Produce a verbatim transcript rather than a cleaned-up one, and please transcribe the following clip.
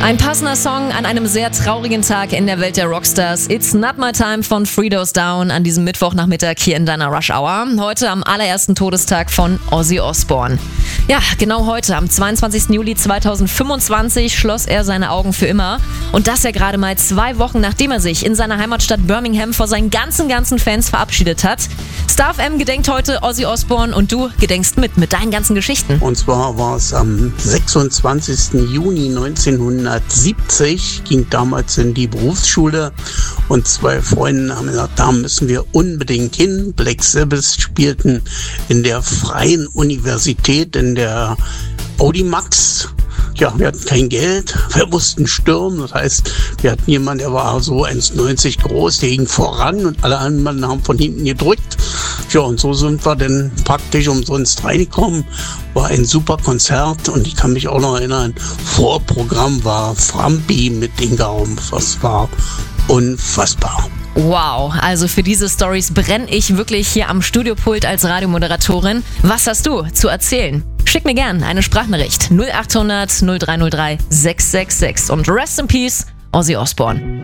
Ein passender Song an einem sehr traurigen Tag in der Welt der Rockstars. It's Not My Time von Three Doors Down an diesem Mittwochnachmittag hier in deiner Rush Hour. Heute am allerersten Todestag von Ozzy Osbourne. Ja, genau heute, am zweiundzwanzigsten Juli zweitausendfünfundzwanzig, schloss er seine Augen für immer. Und das ja gerade mal zwei Wochen, nachdem er sich in seiner Heimatstadt Birmingham vor seinen ganzen, ganzen Fans verabschiedet hat. Star F M gedenkt heute Ozzy Osbourne und du gedenkst mit, mit deinen ganzen Geschichten. Und zwar war es am sechsundzwanzigsten Juni neunzehnhundertsiebzig, ging damals in die Berufsschule und zwei Freunde haben gesagt, da müssen wir unbedingt hin. Black Sabbath spielten in der Freien Universität, in der Audimax. Ja, wir hatten kein Geld, wir mussten stürmen, das heißt, wir hatten jemanden, der war so eins neunzig groß, der ging voran und alle anderen haben von hinten gedrückt. Ja, und so sind wir dann praktisch umsonst reingekommen. War ein super Konzert und ich kann mich auch noch erinnern, Vorprogramm war Frampi mit Ingaum, was war unfassbar. Wow, also für diese Storys brenne ich wirklich hier am Studiopult als Radiomoderatorin. Was hast du zu erzählen? Schick mir gern eine Sprachnachricht null achthundert null drei null drei sechs sechs sechs und Rest in Peace, Ozzy Osbourne.